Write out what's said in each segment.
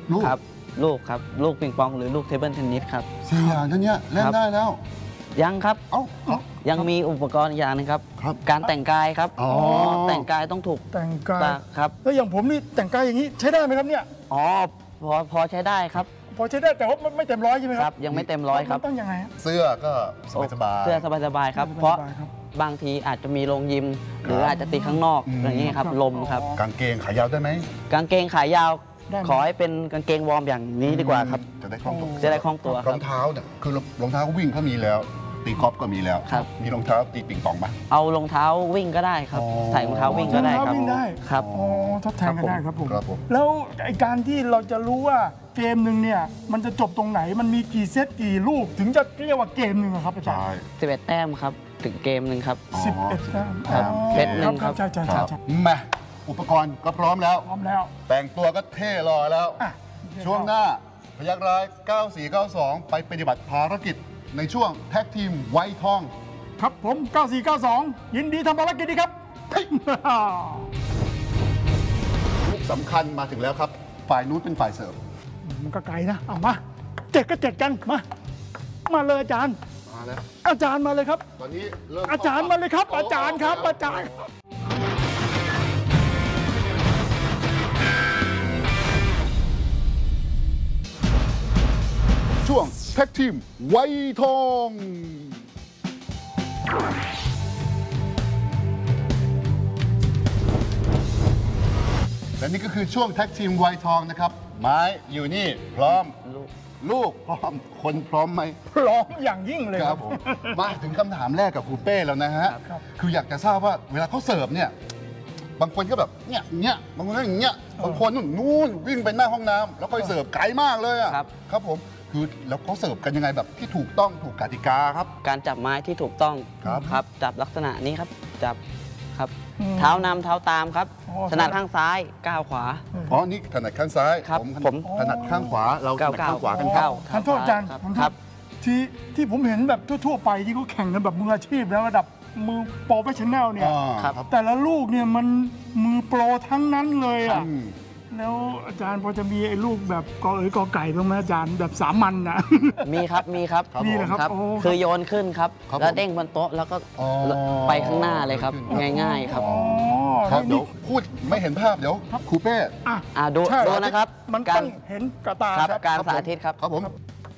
ลูกครับลูกครับลูกปิงปองหรือลูกเทเบิลเทนนิสครับ 4 อย่างท่านเนี้ยเล่นได้แล้วยังครับเอ้ายังมีอุปกรณ์อีกอย่างนึงครับครับการแต่งกายครับแต่งกายต้องถูกแต่งกายครับแล้วอย่างผมนี่แต่งกายอย่างนี้ใช้ได้ไหมครับเนี่ยอ๋อพอใช้ได้ครับพอใช้ได้แต่ว่าไม่เต็มร้อยใช่ไหมคครัรับ บยังไม่เต็มร้อยครับมันต้องยังไงฮะเสื้อก็สบายๆเสื้อสบายๆครับเพราะสบายๆครับบางทีอาจจะมีโรงยิม หรืออาจจะตีข้างนอกอย่างนี้ครับลมครับกางเกงขายาวได้ไหมกางเกงขายาวได้ไหมขอให้เป็นกางเกงวอร์มอย่างนี้ดีกว่าครับจะได้คล่องตัวจะได้คล่องตัวครรัอบ งเท้าเนี่ยคือรองเท้าวิ่งเขามีแล้ว ตีกอล์ฟก็มีแล้วครับมีรองเท้าตีปิงปองไหมเอารองเท้าวิ่งก็ได้ครับอ๋อใส่รองเท้าวิ่งก็ได้ครับวิ่งได้ครับอ๋อทดแทนกันได้ครับผมครับผมแล้วไอการที่เราจะรู้ว่าเกมหนึ่งเนี่ยมันจะจบตรงไหนมันมีกี่เซตกี่ลูกถึงจะเรียกว่าเกมหนึ่งอะครับอาจารใช่ย์ 11 แต้มครับถึงเกมหนึ่งครับอ๋อ 11 แต้มครับอ๋อเซตหนึ่งครับใช่ใช่คใช่รับใช่มาอุปกรณ์ก็พร้อมแล้วพร้อมแล้วแต่งตัวก็เท่รอแล้วอ่ะช่วงหน้าพยักร้าย 9492 ไปปฏิบัติภารกิจในช่วงแท็กทีมไวทองครับผม 9492 ยินดีทำภารกิจดีครับลูกสำคัญมาถึงแล้วครับ ฝ่ายนู้นเป็นฝ่ายเสิร์ฟมันก็ไกลนะเอามาเจ็ดก็เจ็ดกันมาเลยอาจารย์มาแล้วอาจารย์มาเลยครับตอนนี้เริ่มอาจารย์มาเลยครับ อาจารย์ครับอาจารย์ช่วงแท็กทีมไวทอง และนี่ก็คือช่วงแท็กทีมไวทองนะครับ ไม้อยู่นี่พร้อม ลูกพร้อม คนพร้อมไหมพร้อมอย่างยิ่งเลยคครัรับบ ผม มาถึงคำถามแรกกับครูเป้แล้วนะฮะครับคืออยากจะทราบว่าเวลาเขาเสิร์ฟเนี่ย บางคนก็แบบเนี่ยบางคนก็อย่างเงี้ย บางคนนู่นวิ่งไปหน้าห้องน้ำแล้วค่อยเสิร์ฟไกลมากเลยอะครับครับผม คือแล้วเขาเสิร์ฟกันยังไงแบบที่ถูกต้องถูกกติกาครับการจับไม้ที่ถูกต้องครับครับจับลักษณะนี้ครับจับครับอืมเท้านำเท้าตามครับอ๋อถนัดข้างซ้ายก้าวขวาเพราะนี่ถนัดข้างซ้ายครับผมผมถนัดข้างขวา เราถนัดข้างขวากันคก้ารับวท่านโทษอาจารย์ครับท่านโทษครับที่ผมเห็นแบบทั่วๆไปที่เขาแข่งกันแบบมืออาชีพแล้วระดับมือโปรเฟชชั่นแนลเนี่ยครับแต่ละลูกเนี่ยมันมือโปรทั้งนั้นเลยอ่ะอืมแล้วอาจารย์พอจะมีไอ้ลูกแบบกอเอ๋ยกอไก่บ้างไหมอาจารย์แบบสามัญนะมีครับมีครับครับมีเหรอครับครับโอ้คือโยนขึ้นครับครับแล้วผมเด้งบนโต๊ะแล้วก็อ๋อไปข้างหน้าเลยครับขึ้นง่ายๆครับอ๋อครับแล้วเดี๋นี่ยวพูดไม่เห็นภาพเดี๋ยวครูเป้อ่ะดูใช่ดูนะครับมันกาต้รองเห็นกระตาครับครับการครับสาธิตครับครับผม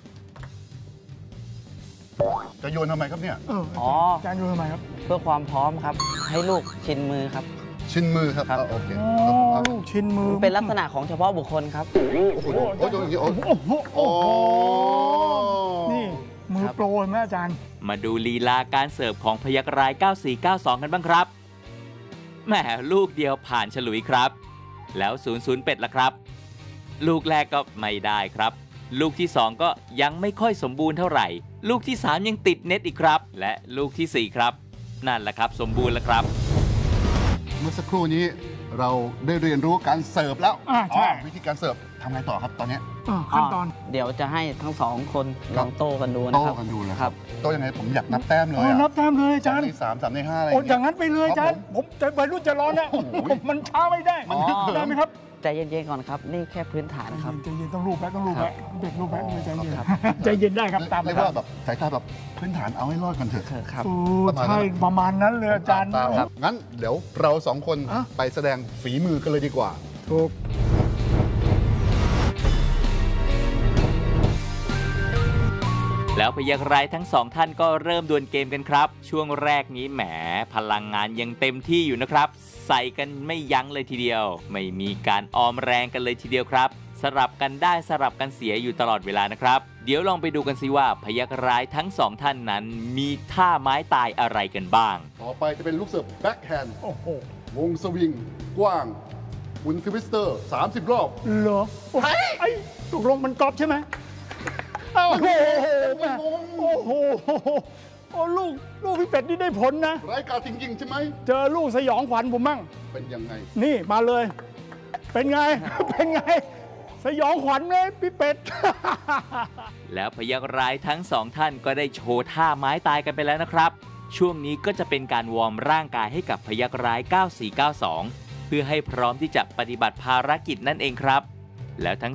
จะโยนทำไมครับเนี่ยอ๋ออาจารย์ดูทำไมครับเพื่อความพร้อมครับ ให้ลูกชินมือครับชินมือครับครับโอเคอ๋อครับลูกชิ้นมือเป็นลักษณะของเฉพาะบุคคลครับโอ้โหโอ้โหโอ้โหโอ้โหโอ้โอ้โหโหนี่มือครับโปรเห็นไหมอาจารย์มาดูลีลาการเสิร์ฟของพยัคฆ์ร้าย 9492 กันบ้างครับแหมลูกเดียวผ่านฉลุยครับ แล้ว 0-0 เป็ดละครับ ลูกแรกก็ไม่ได้ครับ ลูกที่ 2 ก็ยังไม่ค่อยสมบูรณ์เท่าไหร่ ลูกที่ 3 ยังติดเน็ตอีกครับ และลูกทีสี่ 4 ครับ นั่นแหละครับสมบูรณ์แล้วครับเมื่อสักครู่นี้เราได้เรียนรู้การเสิร์ฟแล้วใช่วิธีการเสิร์ฟทำไงต่อครับตอนเนี้ยขั้นตอนเดี๋ยวจะให้ทั้งสองคนลครับองโต้กันดูนะโต้ครับกันดูเลยครับโต้ยังไงผมอยากนับแต้มเลยนับแต้มเลยอาจารย์ใน3 3 ใน 5อะไรโอ้อเงี้ย่างนั้นไปเลยอาจารย์ ผมจะวัยรุ่นจะร้อนนะโอ้โหมันช้าไม่ได้มันได้ไหมครับใจเย็นๆก่อนครับ นี่แค่พื้นฐานครับใจเย็นต้องรูปแป๊บต้องรูปแป๊บเด็กรูปแป๊บใจเย็นครับใจเย็นได้ครับตามเรียกว่าแบบสายตาแบบพื้นฐานเอาให้รอดกันเถอะครับโอ้ใช่ประมาณนั้นเลยอาจารย์ตามครับงั้นเดี๋ยวเรา2 คนอ่ะไปแสดงฝีมือกันเลยดีกว่าถูกแล้วพยัคฆ์ร้ายทั้งสองท่านก็เริ่มดวลเกมกันครับ ช่วงแรกนี้แหมพลังงานยังเต็มที่อยู่นะครับ ใส่กันไม่ยั้งเลยทีเดียว ไม่มีการออมแรงกันเลยทีเดียวครับ สลับกันได้สลับกันเสียอยู่ตลอดเวลานะครับ เดี๋ยวลองไปดูกันสิว่าพยัคฆ์ร้ายทั้งสองท่านนั้น มีท่าไม้ตายอะไรกันบ้างต่อไปจะเป็นลูกเสิร์ฟแบ็คแฮนด์โอ้โหวงสวิง กว้างหมุนทวิสเตอร์ 30 รอบเหรอไอ้ตกลงมันกรอบใช่ไหมโอ้โหแม่โอ้โหโอ้ลูกพี่เป็ดนี่ได้ผลนะไร้การจริงๆใช่ไหมเจอลูกสยองขวัญผมมั่งเป็นยังไงนี่มาเลย เป็นไง เป็นไง สยองขวัญเลยพี่เป็ดแล้วพยัคฆ์ร้ายทั้งสองท่านก็ได้โชว์ท่าไม้ตายกันไปแล้วนะครับ ช่วงนี้ก็จะเป็นการวอร์มร่างกายให้กับพยัคฆ์ร้าย 9492 เพื่อให้พร้อมที่จะปฏิบัติภารกิจนั่นเองครับ แล้วทั้ง